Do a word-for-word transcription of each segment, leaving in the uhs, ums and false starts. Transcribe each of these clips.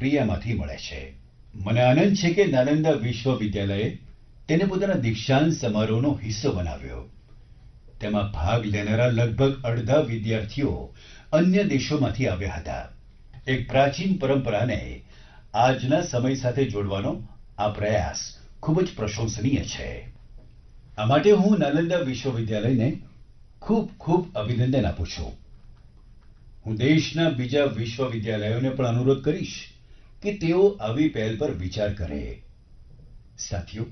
પ્રક્રિયામાંથી મળે છે. મને આનંદ છે કે નાલંદા વિશ્વવિદ્યાલયે તેને પોતાના દીક્ષાંત સમારોહનો હિસ્સો બનાવ્યો. તેમાં ભાગ લેનારા લગભગ અડધા વિદ્યાર્થીઓ અન્ય દેશોમાંથી આવ્યા હતા. એક પ્રાચીન પરંપરાને આજના સમય સાથે જોડવાનો આ પ્રયાસ ખૂબ જ પ્રશંસનીય છે. આ માટે હું નાલંદા વિશ્વવિદ્યાલયને ખૂબ ખૂબ અભિનંદન આપું છું. હું દેશના બીજા વિશ્વવિદ્યાલયોને પણ અનુરોધ કરીશ કે તેઓ આવી પહેલ પર વિચાર કરે. સાથીઓ,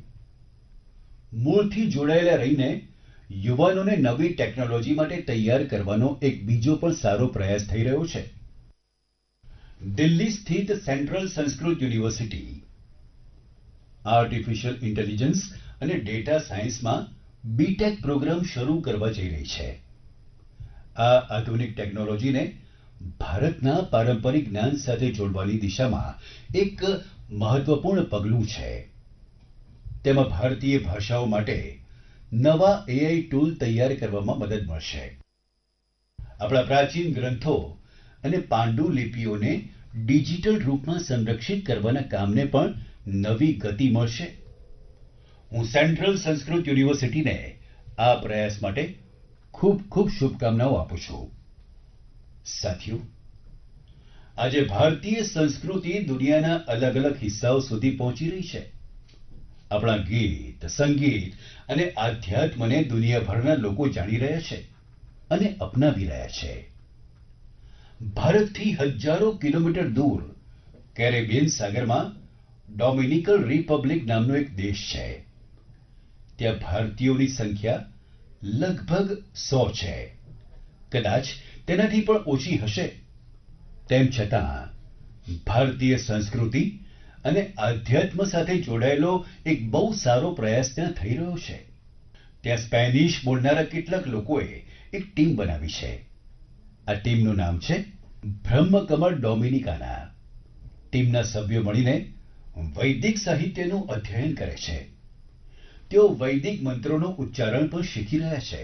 મૂળથી જોડાયેલા રહીને યુવાનોને નવી ટેકનોલોજી માટે તૈયાર કરવાનો એક બીજો પણ સારો પ્રયાસ થઈ રહ્યો છે. દિલ્હી સ્થિત central Sanskrit university artificial intelligence અને ડેટા સાયન્સમાં બીટેક પ્રોગ્રામ શરૂ કરવા જઈ રહી છે. આ આધુનિક ટેકનોલોજીને ભારતના પારંપરિક જ્ઞાન સાથે જોડવાની દિશામાં એક મહત્વપૂર્ણ પગલું છે. તેમાં ભારતીય ભાષાઓ માટે નવા એઆઈ ટૂલ તૈયાર કરવામાં મદદ મળશે. આપણા પ્રાચીન ગ્રંથો અને પાંડુલિપિઓને ડિજિટલ રૂપમાં સંરક્ષિત કરવાના કામને પણ નવી ગતિ મળશે. હું સેન્ટ્રલ સંસ્કૃત યુનિવર્સિટીને આ પ્રયાસ માટે ખૂબ ખૂબ શુભકામનાઓ આપું છું. સાથીઓ, આજે ભારતીય સંસ્કૃતિ દુનિયાના અલગ અલગ હિસ્સાઓ સુધી પહોંચી રહી છે. આપણા ગીત, સંગીત અને આધ્યાત્મને દુનિયાભરના લોકો જાણી રહ્યા છે અને અપનાવી રહ્યા છે. ભારતથી હજારો કિલોમીટર દૂર કેરેબિયન સાગરમાં ડોમિનિકન રિપબ્લિક નામનો એક દેશ છે. ત્યાં ભારતીયોની સંખ્યા લગભગ સો છે. કદાચ તેનાથી પણ ઓછી હશે. તેમ છતાં ભારતીય સંસ્કૃતિ અને આધ્યાત્મ સાથે જોડાયેલો એક બહુ સારો પ્રયાસ ત્યાં થઈ રહ્યો છે. ત્યાં સ્પેનિશ બોલનારા કેટલાક લોકોએ એક ટીમ બનાવી છે. આ ટીમનું નામ છે બ્રહ્મકમળ ડોમિનિકાના. ટીમના સભ્યો મળીને વૈદિક સાહિત્યનું અધ્યયન કરે છે. તેઓ વૈદિક મંત્રોનું ઉચ્ચારણ પણ શીખી રહ્યા છે.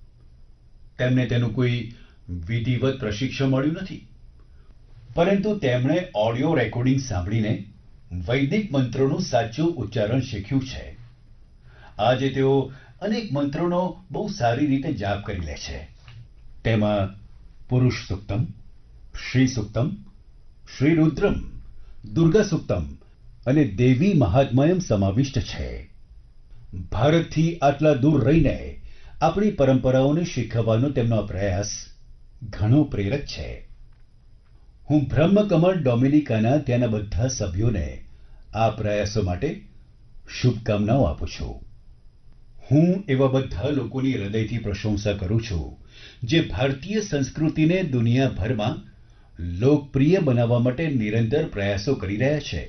તેમને તેનું કોઈ વિધિવત પ્રશિક્ષણ મળ્યું નથી, પરંતુ તેમણે ઓડિયો રેકોર્ડિંગ સાંભળીને વૈદિક મંત્રોનું સાચું ઉચ્ચારણ શીખ્યું છે. આજે તેઓ અનેક મંત્રોનો બહુ સારી રીતે જાપ કરી લે છે. તેમાં પુરુષ સૂક્તમ, શ્રી સૂક્તમ, શ્રી રુદ્રમ, દુર્ગા સૂક્તમ અને દેવી મહાત્મ્યમ સમાવિષ્ટ છે. ભારતથી આટલા દૂર રહીને આપણી પરંપરાઓને શીખવવાનો તેમનો આ પ્રયાસ ઘણો પ્રેરક છે. હું બ્રહ્મકમળ ડોમિનિકાના ત્યાંના બધા સભ્યોને આ પ્રયાસો માટે શુભકામનાઓ આપું છું. હું એવા બધા લોકોની હૃદયથી પ્રશંસા કરું છું જે ભારતીય સંસ્કૃતિને દુનિયાભરમાં લોકપ્રિય બનાવવા માટે નિરંતર પ્રયાસો કરી રહ્યા છે.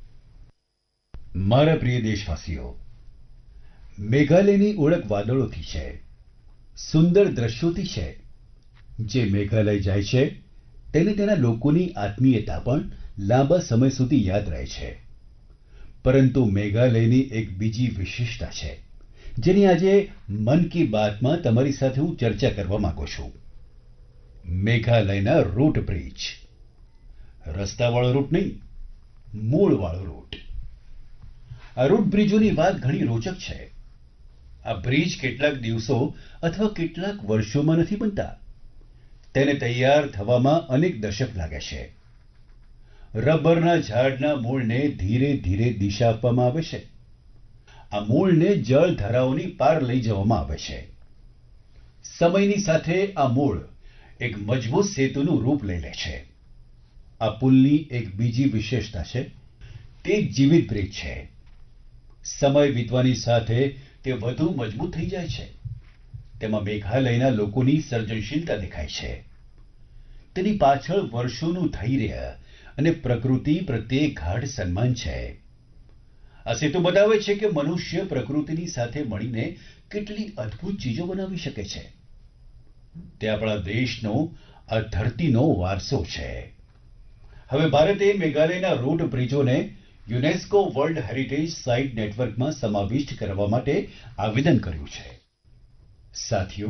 મારા પ્રિય દેશવાસીઓ, મેઘાલયની ઓળખ વાદળોથી છે, સુંદર દ્રશ્યોથી છે. જે મેઘાલય જાય છે તેને તેના લોકોની આત્મીયતા પણ લાંબા સમય સુધી યાદ રહે છે. પરંતુ મેઘાલયની એક બીજી વિશેષતા છે જેની આજે મન કી બાતમાં તમારી સાથે હું ચર્ચા કરવા માંગુ છું. મેઘાલયના રૂટ બ્રિજ. રસ્તાવાળો રૂટ નહીં, મૂળવાળો રૂટ. આ રૂટ બ્રિજોની વાત ઘણી રોચક છે. આ બ્રિજ કેટલાક દિવસો અથવા કેટલાક વર્ષોમાં નથી બનતા. તેને તૈયાર થવામાં અનેક દશક લાગે છે. રબરના ઝાડના મૂળને ધીરે ધીરે દિશા આપવામાં આવે છે. આ મૂળને જળધારાઓની પાર લઈ જવામાં આવે છે. સમયની સાથે આ મૂળ એક મજબૂત સેતુનું રૂપ લઈ લે છે. આ પુલની એક બીજી વિશેષતા છે, તે એક જીવિત બ્રિજ છે. સમય વીતવાની સાથે તે વધુ મજબૂત થઈ જાય છે. તેમાં મેઘાલયના લોકોની સર્જનશીલતા દેખાય છે. તેની પાછળ વર્ષોનું ધૈર્ય અને પ્રકૃતિ પ્રત્યે ગાઢ સન્માન છે. આ સેતુ બતાવે છે કે મનુષ્ય પ્રકૃતિની સાથે મળીને કેટલી અદ્ભુત ચીજો બનાવી શકે છે. તે આપણા દેશનો, આ ધરતીનો વારસો છે. હવે ભારતે મેઘાલયના route બ્રિજોને UNESCO world heritage site નેટવર્કમાં સમાવિષ્ટ કરવા માટે આવેદન કર્યું છે. સાથીઓ,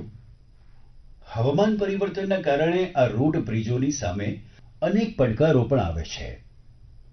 હવામાન પરિવર્તનના કારણે આ રૂટ બ્રિજોની સામે અનેક પડકારો પણ આવે છે.